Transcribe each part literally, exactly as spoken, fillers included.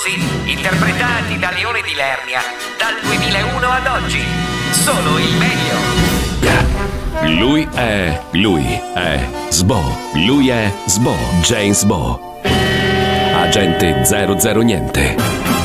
famosi interpretati da Leone di Lernia dal duemilauno ad oggi. Solo il meglio. Lui è, lui è Sbo, lui è Sbo, James Bo. Agente zero zero niente.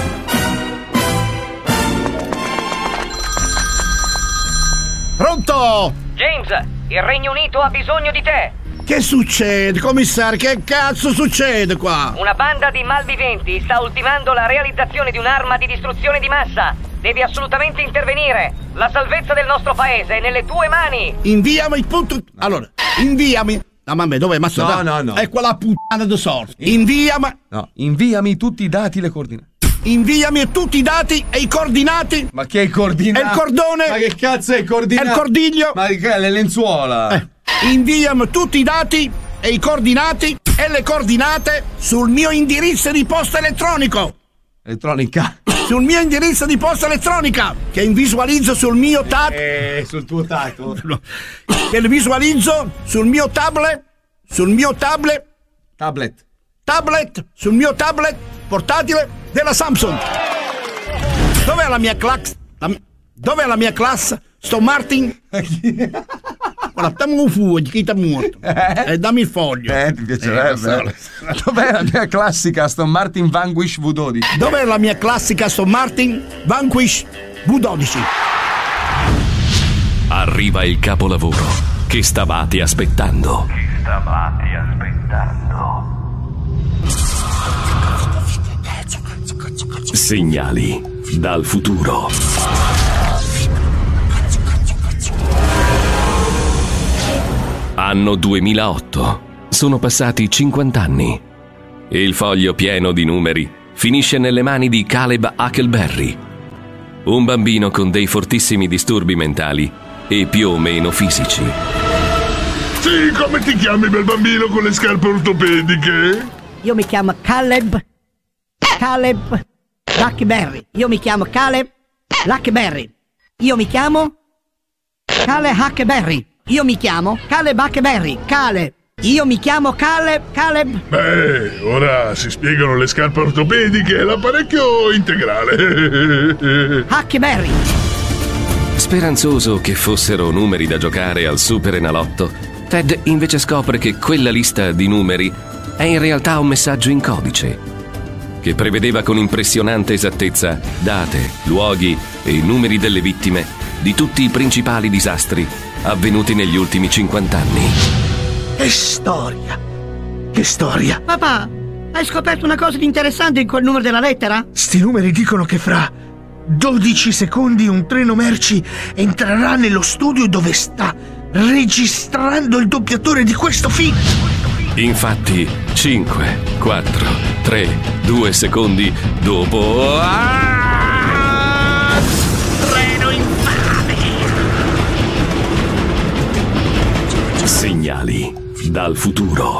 Pronto? James, il Regno Unito ha bisogno di te. Che succede, commissario? Che cazzo succede qua? Una banda di malviventi sta ultimando la realizzazione di un'arma di distruzione di massa. Devi assolutamente intervenire. La salvezza del nostro paese è nelle tue mani. Inviami il punto... Allora, inviami... No, mamma, dov'è? Ma No, no, no. È quella puttana di sorte. Inviami... No, inviami tutti i dati e le coordinate. Inviami tutti i dati e i coordinati. Ma che è i coordinati? E il cordone. Ma che cazzo è il coordinato? E il cordiglio. Ma che è le lenzuola? Eh. Inviami tutti i dati e i coordinati e le coordinate sul mio indirizzo di posta elettronico. Elettronica? Sul mio indirizzo di posta elettronica che visualizzo sul mio tab. Eh, sul tuo tato. Che lo visualizzo sul mio tablet. Sul mio tablet. Tablet. Tablet. Sul mio tablet portatile della Samsung. Dov'è la mia classe? La, dov'è la mia classe? Sto Martin? Guarda, dammi un fuoco, chi ti è morto? Eh? E dammi il foglio. Eh, ti piacerebbe. Eh, Dov'è la mia classica Aston Martin Vanquish V dodici? Dov'è la mia classica Aston Martin Vanquish V dodici? Arriva il capolavoro che stavate aspettando. Che stavate aspettando. Segnali dal futuro. Anno duemilaotto. Sono passati cinquanta anni. Il foglio pieno di numeri finisce nelle mani di Caleb Huckleberry, un bambino con dei fortissimi disturbi mentali e più o meno fisici. Sì, come ti chiami, bel bambino con le scarpe ortopediche? Io mi chiamo Caleb Caleb Huckleberry. Io mi chiamo Caleb Huckleberry. Io mi chiamo Caleb Huckleberry. Io mi chiamo Caleb Huckleberry. Caleb. Io mi chiamo Caleb Caleb. Beh, ora si spiegano le scarpe ortopediche e l'apparecchio integrale. Huckleberry. Speranzoso che fossero numeri da giocare al Super Enalotto, Ted invece scopre che quella lista di numeri è in realtà un messaggio in codice che prevedeva con impressionante esattezza date, luoghi e numeri delle vittime di tutti i principali disastri avvenuti negli ultimi cinquanta anni. Che storia! Che storia! Papà, hai scoperto una cosa di interessante in quel numero della lettera? Sti numeri dicono che fra dodici secondi un treno merci entrerà nello studio dove sta registrando il doppiatore di questo film. Infatti, cinque, quattro, tre, due secondi dopo... Ah! Treno infame! Segnali dal futuro.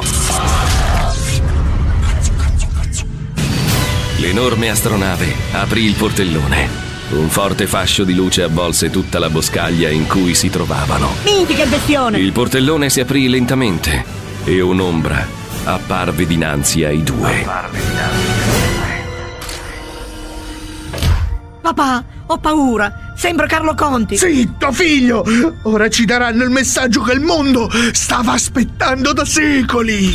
L'enorme astronave aprì il portellone. Un forte fascio di luce avvolse tutta la boscaglia in cui si trovavano. Minchia che bestione! Il portellone si aprì lentamente e un'ombra apparve dinanzi ai due. Papà, ho paura. Sembra Carlo Conti. Zitto, figlio! Ora ci daranno il messaggio che il mondo stava aspettando da secoli.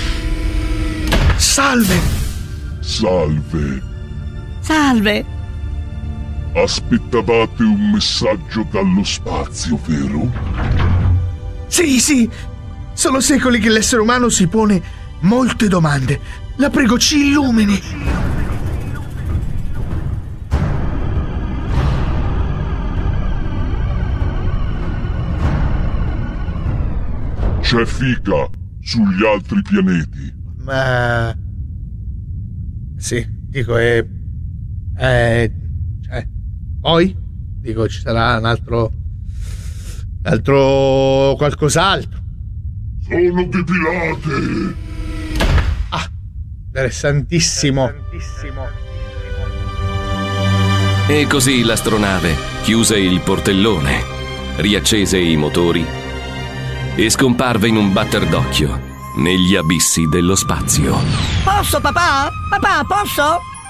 Salve. Salve. Salve. Aspettavate un messaggio dallo spazio, vero? Sì, sì. Sono secoli che l'essere umano si pone molte domande. La prego, ci illumini. C'è fica sugli altri pianeti. Ma... Sì, dico, è... è... cioè... Poi? Dico, ci sarà un altro... altro... qualcos'altro. Sono depilate. Ah, interessantissimo. Interessantissimo. E così l'astronave chiuse il portellone, riaccese i motori e scomparve in un batter d'occhio negli abissi dello spazio. Posso, papà? Papà, posso?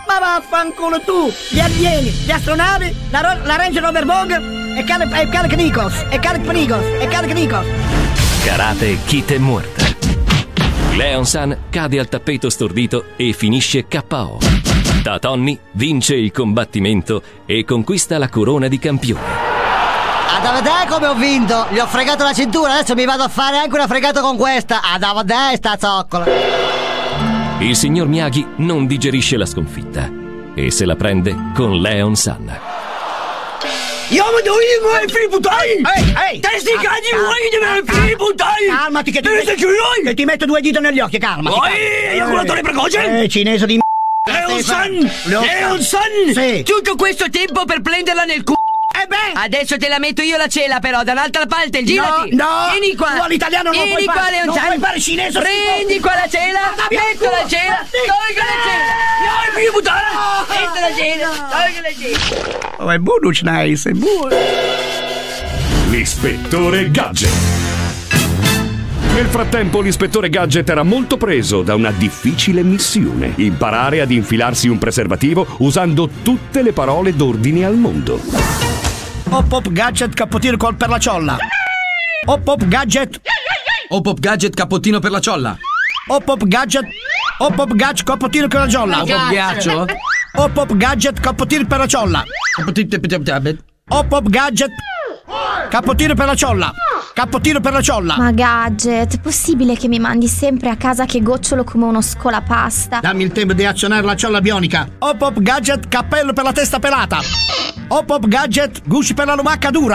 Ma vaffanculo tu, gli alieni, gli astronauti, la, ro- la Ranger Rover Vogue e Caleb e Caleb Nichols e Caleb Nichols e Caleb Nichols. Karate Kid è morta. Leon San cade al tappeto stordito e finisce K O. Da Tony vince il combattimento e conquista la corona di campione. Ad a vedere come ho vinto, gli ho fregato la cintura, adesso mi vado a fare anche una fregata con questa. Ad a vedere sta zoccola. Il signor Miyagi non digerisce la sconfitta e se la prende con Leon San. Io mi do io mai fributai! Ehi, ehi! Testi cagli vuoi di me fributai! Calmati che ti, Te met- che ti metto due dita negli occhi, calmati. Vuoi? Ejaculatore precoce? Eh, cinese di m***a. Leon San! Leon San! Sì. Tutto questo tempo per prenderla nel c***o. Eh beh! Adesso te la metto io la cela, però, dall'altra parte, girati! No, no! Vieni qua! Tu all'italiano non Vieni puoi qua, fare- Leon non San. puoi fare cinese, Prendi sì. qua la cela, Guarda, metto la cela, sì. tolgo la cela! No, più buttare! Metto la cela, tolgo la cela! Oh, è buono, nice, è buono! L'ispettore Gadget. Nel frattempo l'ispettore Gadget era molto preso da una difficile missione: imparare ad infilarsi un preservativo usando tutte le parole d'ordine al mondo. Hop hop gadget cappottino col per la ciolla. Hop hop gadget. Hop hop gadget cappottino per la ciolla. Hop hop gadget. Hop hop gadget cappottino per la ciolla. Hop hop ghiaccio. Hop hop gadget cappottino per la ciolla. Hop hop gadget. Cappottino per la ciolla. Cappottino per la ciolla. Ma Gadget, possibile che mi mandi sempre a casa che gocciolo come uno scolapasta? Dammi il tempo di azionare la ciolla bionica. Hop hop gadget cappello per la testa pelata. Hop hop gadget gusci per la lumacca dura.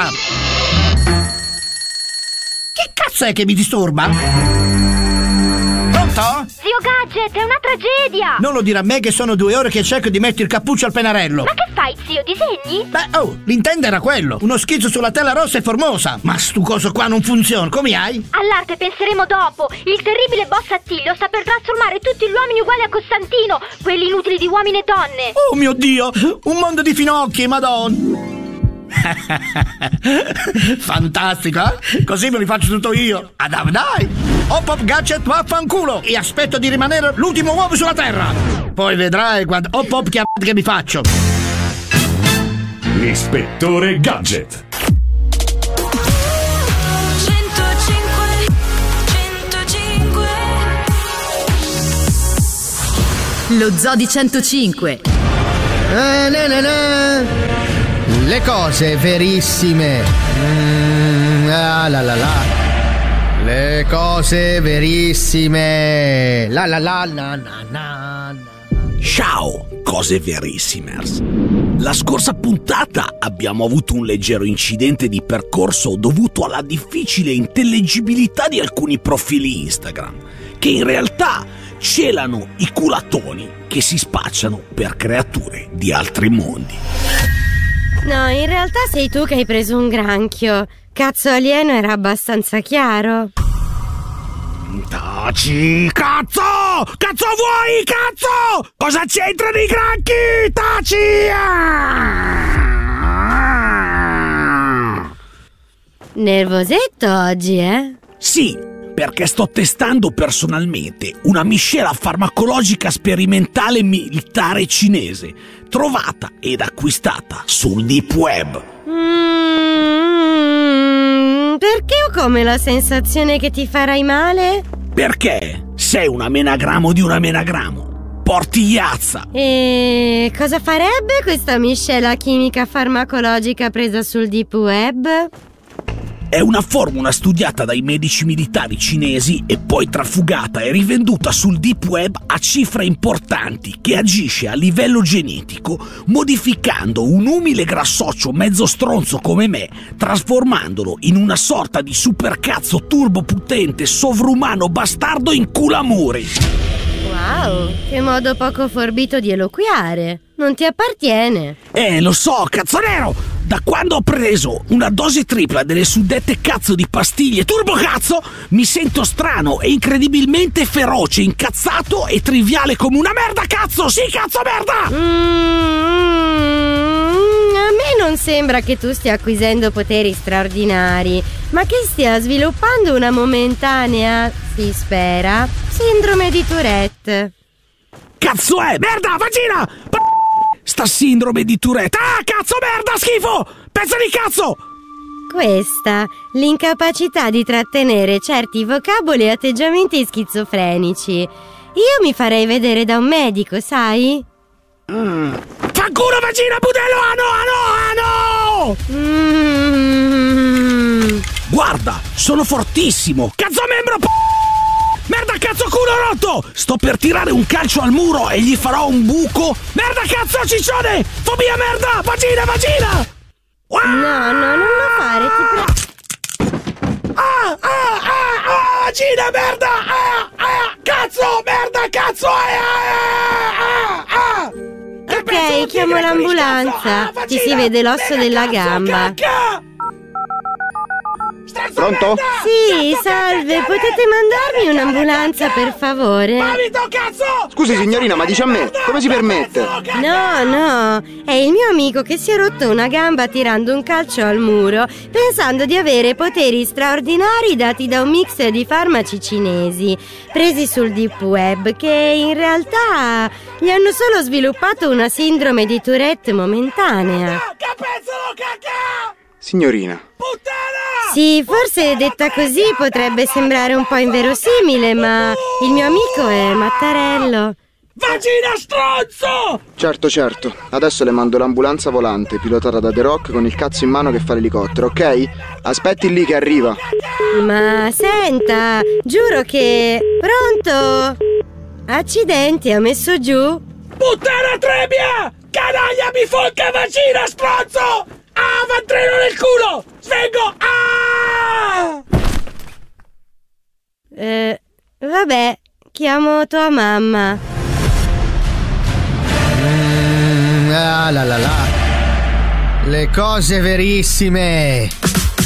Che cazzo è che mi disturba? Pronto? Zio Gadget, è una tragedia! Non lo dire a me che sono due ore che cerco di mettere il cappuccio al pennarello. Ma che fai, zio? Disegni? Beh, oh, l'intento era quello. Uno schizzo sulla tela rossa e formosa. Ma stu coso qua non funziona, come hai? All'arte penseremo dopo. Il terribile boss Attilio sta per trasformare tutti gli uomini uguali a Costantino, quelli inutili di uomini e donne. Oh mio Dio, un mondo di finocchi, madonna. Fantastico, eh? Così me li faccio tutto io. Ah, dai, dai. Hop hop gadget vaffanculo. E aspetto di rimanere l'ultimo uomo sulla terra. Poi vedrai quando hop hop che, che mi faccio. L'ispettore Gadget. Lo Zoo di centocinque. Eh, ne, ne, ne. Le cose verissime. Mm, ah, la la la. Le cose verissime. La la la na na na. Ciao, cose verissimers. La scorsa puntata abbiamo avuto un leggero incidente di percorso dovuto alla difficile intellegibilità di alcuni profili Instagram, che in realtà celano i culatoni che si spacciano per creature di altri mondi. No, in realtà sei tu che hai preso un granchio. Cazzo alieno era abbastanza chiaro. Taci, cazzo! Cazzo vuoi, cazzo? Cosa c'entrano i granchi? Taci! Ah! Nervosetto oggi, eh? Sì, perché sto testando personalmente una miscela farmacologica sperimentale militare cinese, trovata ed acquistata sul Deep Web. Mm, perché ho come la sensazione che ti farai male? Perché sei un amenagramo di un amenagramo. Porti Iazza. E cosa farebbe questa miscela chimica farmacologica presa sul Deep Web? È una formula studiata dai medici militari cinesi e poi trafugata e rivenduta sul Deep Web a cifre importanti, che agisce a livello genetico modificando un umile grassoccio mezzo stronzo come me, trasformandolo in una sorta di supercazzo turbopotente sovrumano bastardo in culamuri. Wow, che modo poco forbito di eloquiare. Non ti appartiene. Eh, lo so, cazzo nero! Da quando ho preso una dose tripla delle suddette cazzo di pastiglie turbocazzo, mi sento strano e incredibilmente feroce, incazzato e triviale come una merda, cazzo! Sì, cazzo, merda! Mm, a me non sembra che tu stia acquisendo poteri straordinari, ma che stia sviluppando una momentanea, si spera, sindrome di Tourette. Cazzo è? Merda, vagina! sta sindrome di Tourette. Ah, cazzo, merda, schifo! Pezzo di cazzo! Questa, l'incapacità di trattenere certi vocaboli e atteggiamenti schizofrenici. Io mi farei vedere da un medico, sai? Mm. Fanculo, vagina, budello, ano, ano, ano! Mm. Guarda, sono fortissimo! Cazzo membro, p***! Merda, cazzo, culo rotto! Sto per tirare un calcio al muro e gli farò un buco. Merda, cazzo, ciccione! Fobia, merda! Vagina, vagina! No, no, non lo fare, ti prego. Ah, ah, ah, ah, vagina, merda! Ah, ah, cazzo, merda, cazzo! Ah, ah, ah. Ok, chiamo l'ambulanza. Ah, ti si vede l'osso della cazzo, gamba. Cacca. Pronto? Sì, salve, potete mandarmi un'ambulanza per favore? Scusi signorina, ma dice a me, come si permette? No, no, è il mio amico che si è rotto una gamba tirando un calcio al muro, pensando di avere poteri straordinari dati da un mix di farmaci cinesi, presi sul deep web, che in realtà gli hanno solo sviluppato una sindrome di Tourette momentanea. Signorina. Sì, forse detta così potrebbe sembrare un po' inverosimile, ma il mio amico è Mattarello. Vagina stronzo! Certo, certo. Adesso le mando l'ambulanza volante, pilotata da The Rock con il cazzo in mano che fa l'elicottero, ok? Aspetti lì che arriva. Ma senta, giuro che... Pronto? Accidenti, ha messo giù? Puttana trebbia! Canaglia bifolca vagina stronzo! Ah, ventrino nel culo! Svengo! Ah! Eh, vabbè, chiamo tua mamma. Mm, ah, la la la. Le cose verissime.